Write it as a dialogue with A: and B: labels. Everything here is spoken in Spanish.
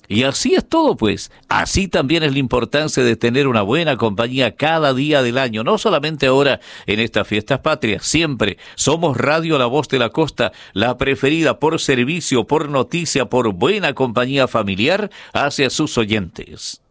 A: Y así es todo, pues. Así también es la importancia de tener una buena compañía cada día del año, no solamente ahora en estas fiestas patrias, siempre. Somos Radio La Voz de la Costa, la preferida por servicio, por noticia, por buena compañía familiar hacia sus oyentes.